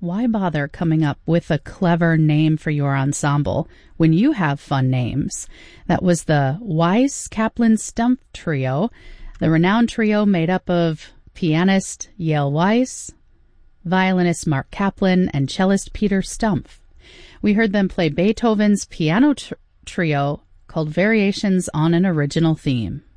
why bother coming up with a clever name for your ensemble when you have fun names? That was the Weiss Kaplan Stumpf Trio, the renowned trio made up of pianist Yale Weiss, violinist Mark Kaplan, and cellist Peter Stumpf. We heard them play Beethoven's piano trio called Variations on an Original Theme.